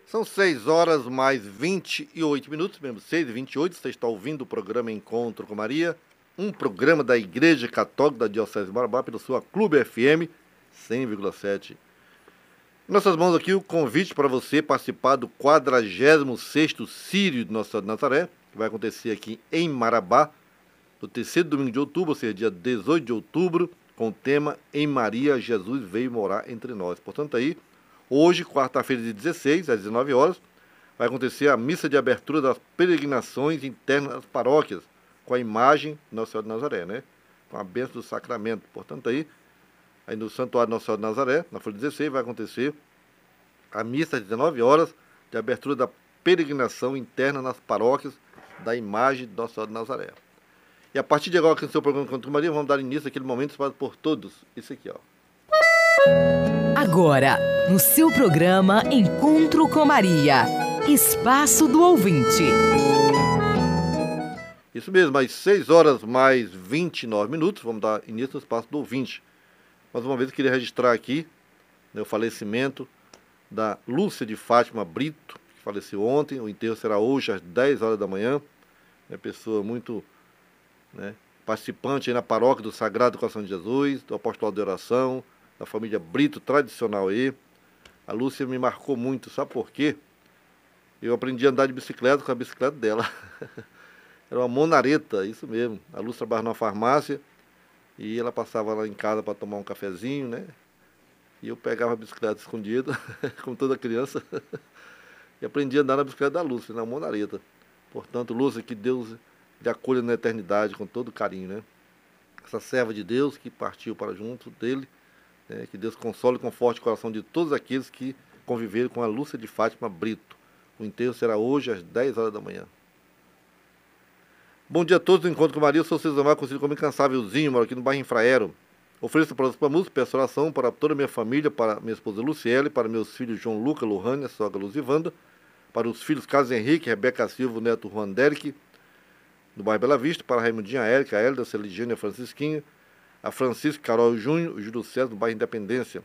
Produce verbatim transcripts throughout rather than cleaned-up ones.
São seis horas mais vinte e oito minutos, mesmo seis e vinte e oito, você está ouvindo o programa Encontro com Maria, um programa da Igreja Católica da Diocese de Marabá, pelo sua Clube F M cem vírgula sete. Em nossas mãos aqui o convite para você participar do quadragésimo sexto Sírio de Nossa Senhora de Nazaré, que vai acontecer aqui em Marabá, no terceiro domingo de outubro, ou seja, dia dezoito de outubro, com o tema Em Maria, Jesus veio morar entre nós. Portanto, aí, hoje, quarta-feira, de dezesseis, às dezenove horas, vai acontecer a missa de abertura das peregrinações internas das paróquias, com a imagem de Nossa Senhora de Nazaré, né? Com a bênção do sacramento. Portanto, aí, aí no Santuário de Nossa Senhora de Nazaré, na folha dezesseis, vai acontecer a missa às dezenove horas de abertura da peregrinação interna nas paróquias da imagem de Nossa Senhora de Nazaré. E a partir de agora, aqui no seu programa Encontro com Maria, vamos dar início àquele momento esperado por todos. Isso aqui, ó. Agora, no seu programa Encontro com Maria, Espaço do Ouvinte. Isso mesmo, às seis horas mais vinte e nove minutos, vamos dar início no Espaço do Ouvinte. Mais uma vez, eu queria registrar aqui, né, o falecimento da Lúcia de Fátima Brito, que faleceu ontem. O enterro será hoje às dez horas da manhã. É uma pessoa muito, né, participante aí na paróquia do Sagrado Coração de Jesus, do Apostolado de Oração, da família Brito, tradicional aí. A Lúcia me marcou muito, sabe por quê? Eu aprendi a andar de bicicleta com a bicicleta dela. Era uma monareta, isso mesmo. A Lúcia trabalhava numa farmácia e ela passava lá em casa para tomar um cafezinho, né? E eu pegava a bicicleta escondida, como toda criança, e aprendi a andar na bicicleta da Lúcia, na monareta. Portanto, Lúcia, que Deus lhe acolha na eternidade com todo carinho, né? Essa serva de Deus que partiu para junto dele, né? Que Deus console e conforte o coração de todos aqueles que conviveram com a Lúcia de Fátima Brito. O enterro será hoje às dez horas da manhã. Bom dia a todos do Encontro com Maria. Eu sou o César Mar, conhecido como Incansávelzinho, moro aqui no bairro Infraero. Ofereço para a música, peço oração para toda a minha família, para minha esposa Luciele, para meus filhos João Luca, Lohânia, sogra Luzivanda, para os filhos Carlos Henrique, Rebeca Silva, neto Juan Derek, do bairro Bela Vista, para a Raimundinha, a Érica, a Hélida, a Celigênia, a Francisquinha, a Francisco, Carol Júnior, o Júlio César, do bairro Independência.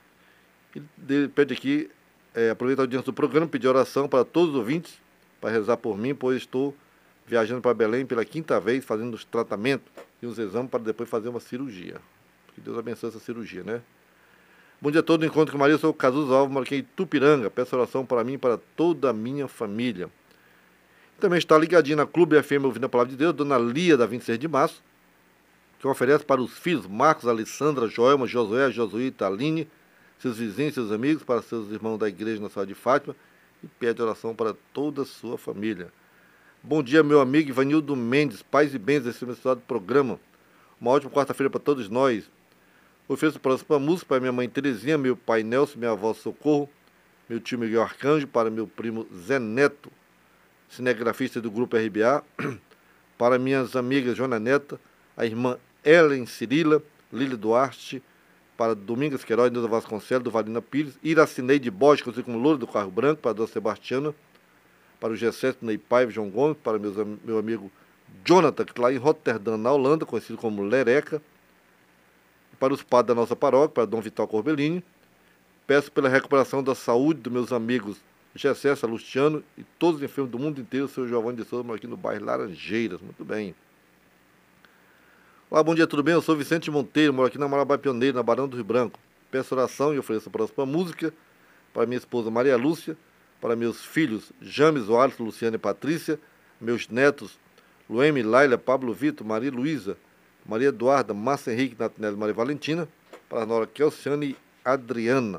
Ele pede aqui, é, aproveita a audiência do programa, pedir oração para todos os ouvintes, para rezar por mim, pois estou viajando para Belém pela quinta vez, fazendo os tratamentos e os exames para depois fazer uma cirurgia. Que Deus abençoe essa cirurgia, né? Bom dia a todos, Encontro com Maria, eu sou o Cazuza Alves, moro aqui em Tupiranga. Peço oração para mim e para toda a minha família. Também está ligadinho na Clube F M ouvindo a Palavra de Deus, Dona Lia, da vinte e seis de março, que oferece para os filhos Marcos, Alessandra, Joelma, Josué, Josuíta, Aline, seus vizinhos, seus amigos, para seus irmãos da Igreja Nossa Senhora de Fátima, e pede oração para toda a sua família. Bom dia, meu amigo Ivanildo Mendes, paz e bens desse abençoado programa. Uma ótima quarta-feira para todos nós. Ofereço para a música para minha mãe Terezinha, meu pai Nelson, minha avó Socorro, meu tio Miguel Arcanjo, para meu primo Zé Neto, cinegrafista do Grupo R B A, para minhas amigas Joana Neta, a irmã Ellen Cirila, Lília Duarte, para Domingas Queiroz, Neuza Vasconcelos, do Valina Pires, Iracineide Borges, conhecido como Louro do Carro Branco, para a Dona Sebastiana, para o G sete Ney Paiva, João Gomes, para meus, meu amigo Jonathan, que está lá em Roterdã, na Holanda, conhecido como Lereca, para os padres da nossa paróquia, para Dom Vital Corbellini. Peço pela recuperação da saúde dos meus amigos Gessessa, Luciano e todos os enfermos do mundo inteiro, o seu Giovanni de Souza, aqui no bairro Laranjeiras. Muito bem. Olá, bom dia, tudo bem? Eu sou Vicente Monteiro, moro aqui na Marabá Pioneiro, na Barão do Rio Branco. Peço oração e ofereço a próxima música para minha esposa Maria Lúcia, para meus filhos James, Wallace, Luciana e Patrícia, meus netos Lueme, Laila, Pablo Vitor, Maria Luísa, Maria Eduarda, Márcia Henrique, Natinelli e Maria Valentina, para a nora Kelsiane e Adriana.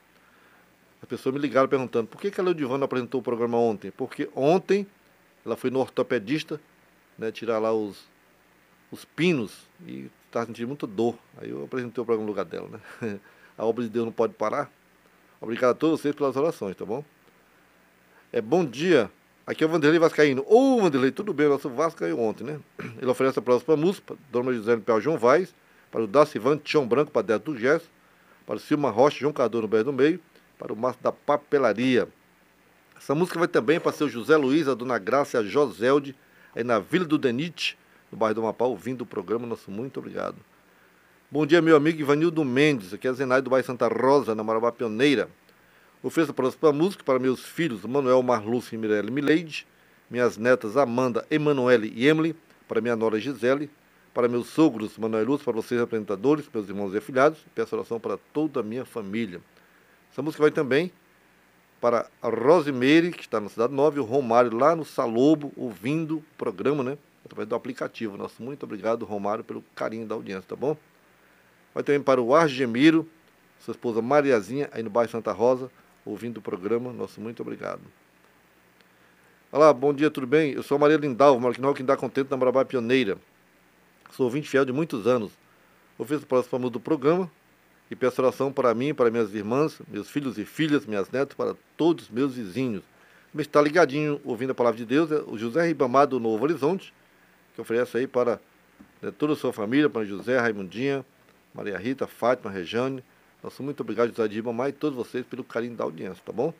As pessoas me ligaram perguntando por que, que a Leodivana apresentou o programa ontem. Porque ontem ela foi no ortopedista, né, tirar lá os, os pinos e estava sentindo muita dor. Aí eu apresentei o programa no lugar dela, né? A obra de Deus não pode parar. Obrigado a todos vocês pelas orações, tá bom? É, bom dia. Aqui é o Vanderlei Vascaíno. Ô, Vanderlei, tudo bem? O nosso Vasco caiu ontem, né? Ele oferece a próxima música para Dona Gisele Pel João Vaz, para o Dacivan Tião Branco, para Deto do Gesso, para o Silma Rocha, João Cardoso no Bé do Meio, para o Márcio da Papelaria. Essa música vai também para seu José Luiz, a Dona Graça e a Joselde, aí na Vila do Denite, no bairro do Amapá, ouvindo o programa. Nosso muito obrigado. Bom dia, meu amigo Ivanildo Mendes. Aqui é a Zenaide do bairro Santa Rosa, na Marabá Pioneira. Ofereço a próxima música para meus filhos Manuel, Marlúcio e Mirelle Mileide, minhas netas Amanda, Emanuele e Emily, para minha nora Gisele, para meus sogros Manuel e Lúcio, para vocês apresentadores, meus irmãos e afilhados, peço oração para toda a minha família. Essa música vai também para a Rosimeire, que está na Cidade Nova, e o Romário lá no Salobo, ouvindo o programa, né? Através do aplicativo. Nosso muito obrigado, Romário, pelo carinho da audiência, tá bom? Vai também para o Argemiro, sua esposa Mariazinha, aí no bairro Santa Rosa, ouvindo o programa. Nosso muito obrigado. Olá, bom dia, tudo bem? Eu sou a Maria Lindalva, moro aqui no Alquindá Contente, na Marabá Pioneira. Sou ouvinte fiel de muitos anos. Ofereço o próximo famoso do programa e peço oração para mim, para minhas irmãs, meus filhos e filhas, minhas netas, para todos os meus vizinhos. Me está ligadinho ouvindo a palavra de Deus, é o José Ribamar do Novo Horizonte, que oferece aí para, né, toda a sua família, para José, Raimundinha, Maria Rita, Fátima, Rejane. Nosso muito obrigado, José de Ribamar, e todos vocês pelo carinho da audiência, tá bom?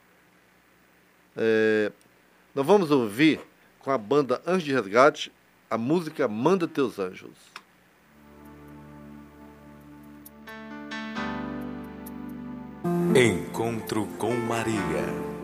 É, nós vamos ouvir com a banda Anjos de Resgate a música Manda Teus Anjos. Encontro com Maria.